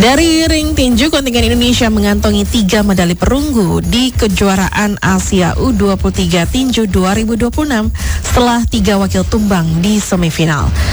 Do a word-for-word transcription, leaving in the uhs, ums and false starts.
Dari ring tinju, kontingen Indonesia mengantongi tiga medali perunggu di kejuaraan Asia U dua puluh tiga Tinju dua ribu dua puluh enam setelah tiga wakil tumbang di semifinal.